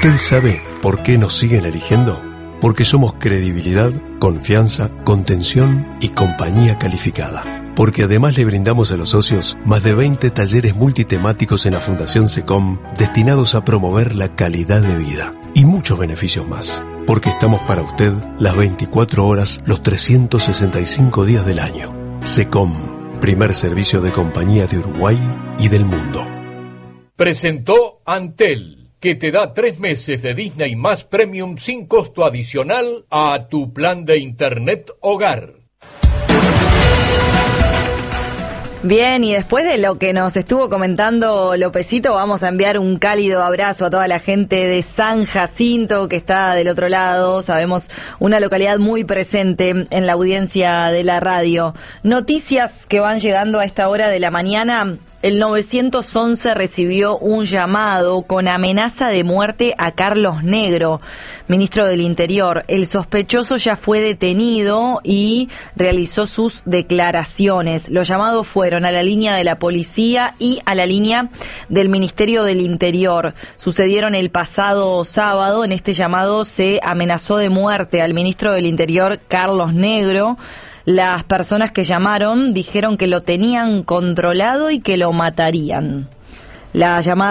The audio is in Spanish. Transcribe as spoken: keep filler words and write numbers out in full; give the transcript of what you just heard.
¿Usted sabe por qué nos siguen eligiendo? Porque somos credibilidad, confianza, contención y compañía calificada. Porque además le brindamos a los socios más de veinte talleres multitemáticos en la Fundación SECOM destinados a promover la calidad de vida y muchos beneficios más. Porque estamos para usted las veinticuatro horas, los trescientos sesenta y cinco días del año. SECOM, primer servicio de compañía de Uruguay y del mundo. Presentó Antel, que te da tres meses de Disney más Premium sin costo adicional a tu plan de Internet Hogar. Bien, y después de lo que nos estuvo comentando Lopecito, vamos a enviar un cálido abrazo a toda la gente de San Jacinto que está del otro lado. Sabemos, una localidad muy presente en la audiencia de la radio. Noticias que van llegando a esta hora de la mañana. El nueve once recibió un llamado con amenaza de muerte a Carlos Negro, ministro del Interior. El sospechoso ya fue detenido y realizó sus declaraciones. Los llamados fueron a la línea de la policía y a la línea del Ministerio del Interior. Sucedieron el pasado sábado. En este llamado se amenazó de muerte al ministro del Interior, Carlos Negro. Las personas que llamaron dijeron que lo tenían controlado y que lo matarían. La llamada